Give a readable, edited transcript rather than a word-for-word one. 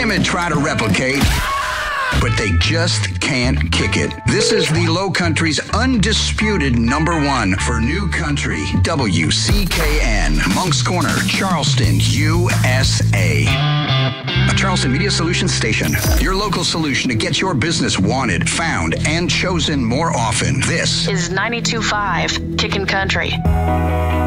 timid try to replicate, but they just can't kick it. This is the Low Country's undisputed #1 for New Country, WCKN, Moncks Corner, Charleston, USA. A Charleston Media Solutions station, your local solution to get your business wanted, found, and chosen more often. This is 92.5 Kickin' Country.